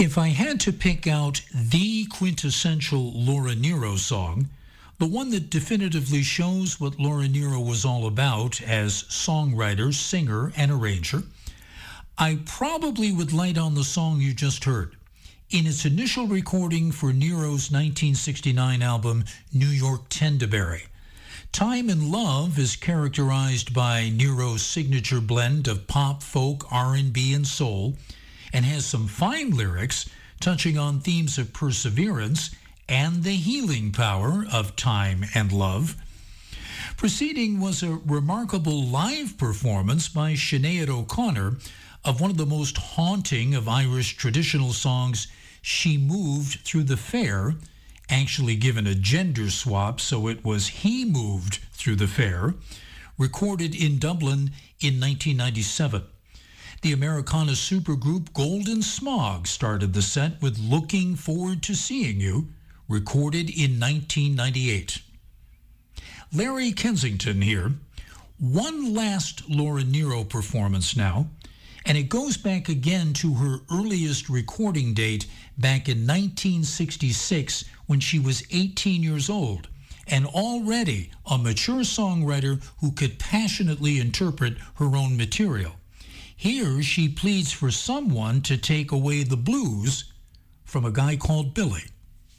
If I had to pick out the quintessential Laura Nyro song, the one that definitively shows what Laura Nyro was all about as songwriter, singer, and arranger, I probably would light on the song you just heard. In its initial recording for Nyro's 1969 album, New York Tendaberry. Time and Love is characterized by Nyro's signature blend of pop, folk, R&B, and soul, and has some fine lyrics touching on themes of perseverance and the healing power of time and love. Preceding was a remarkable live performance by Sinead O'Connor of one of the most haunting of Irish traditional songs, She Moved Through the Fair, actually given a gender swap, so it was He Moved Through the Fair, recorded in Dublin in 1997. The Americana supergroup Golden Smog started the set with Looking Forward to Seeing You, recorded in 1998. Larry Kensington here. One last Laura Nyro performance now, and it goes back again to her earliest recording date back in 1966 when she was 18 years old, and already a mature songwriter who could passionately interpret her own material. Here she pleads for someone to take away the blues from a guy called Billy.